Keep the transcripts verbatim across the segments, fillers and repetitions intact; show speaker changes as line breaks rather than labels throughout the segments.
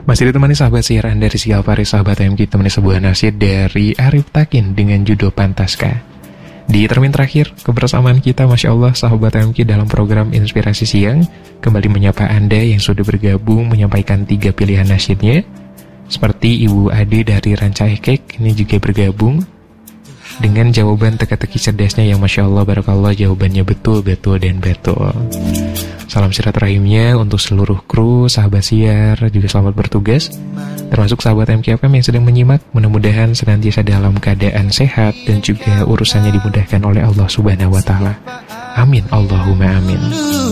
Masih ditemani sahabat siar Anda Rizky Alfaris, sahabat M K, temani sebuah nasyid dari Arif Takin dengan judul Pantaskah. Di termin terakhir kebersamaan kita, Masya Allah, sahabat M K, dalam program Inspirasi Siang, kembali menyapa Anda yang sudah bergabung menyampaikan tiga pilihan nasyidnya. Seperti Ibu Ade dari Ranca Ekek, ini juga bergabung dengan jawaban teka-teki cerdasnya yang Masya Allah, Barakallah, jawabannya betul, betul, dan betul. Salam silaturahimnya untuk seluruh kru, sahabat siar, juga selamat bertugas, termasuk sahabat M K F M yang sedang menyimak. Mudah-mudahan senantiasa dalam keadaan sehat dan juga urusannya dimudahkan oleh Allah Subhanahu wa Ta'ala. Amin, Allahumma amin.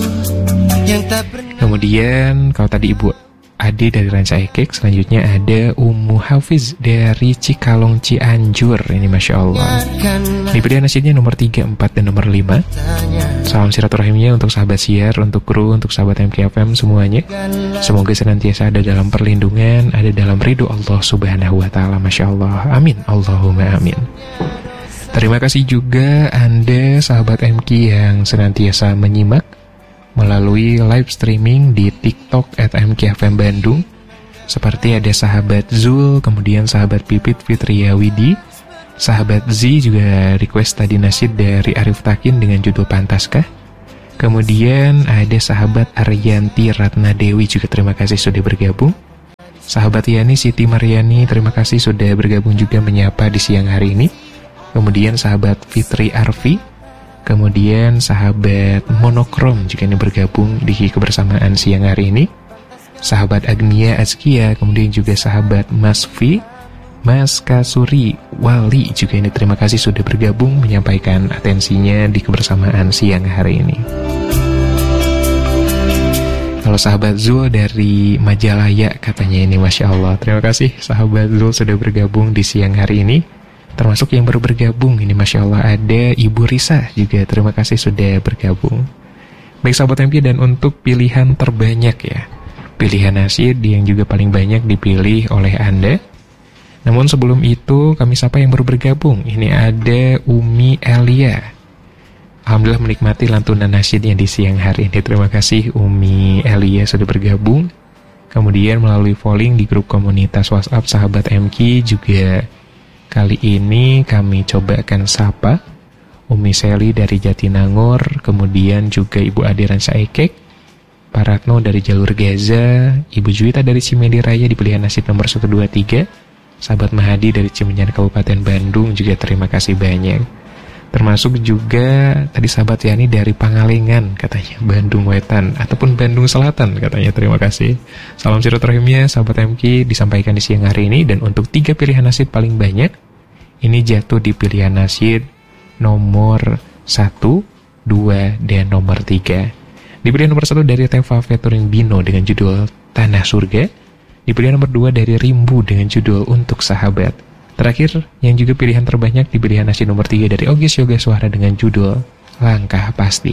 Kemudian, kalau tadi Ibu Ade dari Ranca Ekek, selanjutnya ada Ummu Hafiz dari Cikalong Cianjur. Ini Masya Allah. Di pilihan nasyidnya nomor tiga, empat, dan nomor lima. Salam silaturahimnya untuk sahabat siar, untuk kru, untuk sahabat M K F M semuanya. Semoga senantiasa ada dalam perlindungan, ada dalam ridho Allah Subhanahu wa Ta'ala. Masya Allah. Amin, Allahumma amin. Terima kasih juga Anda sahabat M K yang senantiasa menyimak melalui live streaming di TikTok at M K F M Bandung. Seperti ada sahabat Zul, kemudian sahabat Pipit Fitria Widi, sahabat Z juga request tadi nasyid dari Arif Takin dengan judul Pantaskah. Kemudian ada sahabat Aryanti Ratna Dewi, juga terima kasih sudah bergabung. Sahabat Yani Siti Mariani, terima kasih sudah bergabung juga menyapa di siang hari ini. Kemudian sahabat Fitri Arfi, kemudian sahabat Monokrom juga ini bergabung di kebersamaan siang hari ini. Sahabat Agnia Azkia, kemudian juga sahabat Mas V, Mas Kasuri Wali juga ini terima kasih sudah bergabung menyampaikan atensinya di kebersamaan siang hari ini. Kalau sahabat Zul dari Majalaya katanya ini Masya Allah, terima kasih sahabat Zul sudah bergabung di siang hari ini. Termasuk yang baru bergabung, ini Masya Allah ada Ibu Risa juga, terima kasih sudah bergabung. Baik sahabat M K, dan untuk pilihan terbanyak ya, pilihan nasyid yang juga paling banyak dipilih oleh Anda. Namun sebelum itu kami sapa yang baru bergabung, ini ada Umi Elia. Alhamdulillah menikmati lantunan nasyidnya di siang hari ini. Terima kasih Umi Elia sudah bergabung. Kemudian melalui polling di grup komunitas WhatsApp sahabat M K juga, kali ini kami cobakan sapa Umi Seli dari Jatinangor, kemudian juga Ibu Ade Ranca Ekek, Pak Ratno dari Jalur Gaza, Ibu Juwita dari Cimedi Raya di pilihan nasyid nomor satu, dua, tiga, sahabat Mahadi dari Cimenyan Kabupaten Bandung juga terima kasih banyak. Termasuk juga tadi sahabat Yani dari Pangalengan katanya, Bandung Wetan ataupun Bandung Selatan katanya, terima kasih. Salam silaturahimnya sahabat M K disampaikan di siang hari ini. Dan untuk tiga pilihan nasyid paling banyak ini jatuh di pilihan nasyid nomor satu, dua, dan nomor tiga. Di pilihan nomor satu dari Teva Featuring Bino dengan judul Tanah Surga. Di pilihan nomor dua dari Rimbu dengan judul Untuk Sahabat. Terakhir, yang juga pilihan terbanyak di pilihan nasyid nomor tiga dari Ogis Yoga Suara dengan judul Langkah Pasti.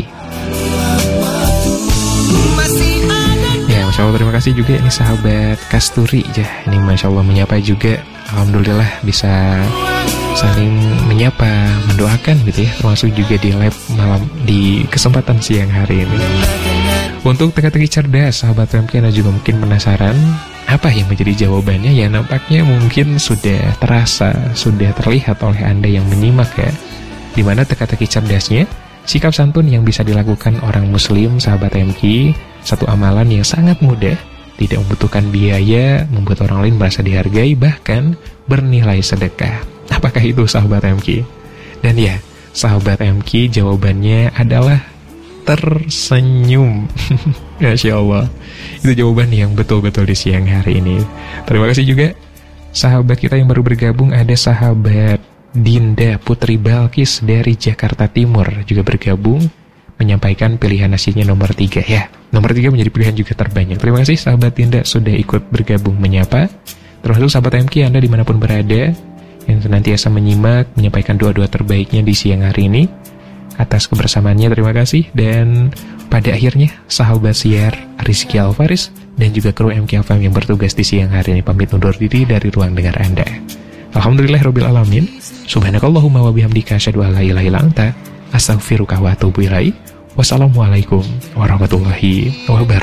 Ya, Masya Allah terima kasih juga ini sahabat Kasturi ya. Ini Masya Allah menyapa juga. Alhamdulillah bisa saling menyapa, mendoakan gitu ya. Termasuk juga di live malam di kesempatan siang hari ini. Untuk teka-teki cerdas, sahabat M K juga mungkin penasaran apa yang menjadi jawabannya. Ya nampaknya mungkin sudah terasa, sudah terlihat oleh Anda yang menyimak ya. Dimana teka-teki cerdasnya, sikap santun yang bisa dilakukan orang muslim sahabat M K, satu amalan yang sangat mudah, tidak membutuhkan biaya, membuat orang lain merasa dihargai, bahkan bernilai sedekah. Apakah itu sahabat M K? Dan ya, sahabat M K jawabannya adalah tersenyum. Masya Allah, itu jawaban yang betul-betul di siang hari ini. Terima kasih juga sahabat kita yang baru bergabung, ada sahabat Dinda Putri Balkis dari Jakarta Timur juga bergabung menyampaikan pilihan nasyidnya nomor tiga ya. Nomor tiga menjadi pilihan juga terbanyak. Terima kasih sahabat Dinda sudah ikut bergabung menyapa. Termasuk sahabat M K Anda dimanapun berada yang senantiasa menyimak, menyampaikan doa-doa terbaiknya di siang hari ini. Atas kebersamaannya terima kasih. Dan pada akhirnya sahabat siar Rizky Alfaris dan juga kru M K F M yang bertugas di siang hari ini pamit undur diri dari ruang dengar Anda. Alhamdulillahirabbil alamin. Subhanakallahumma wa bihamdika asyhadu an la ilaha illa anta astaghfiruka wa atubu ilaik. Wassalamualaikum warahmatullahi wabarakatuh.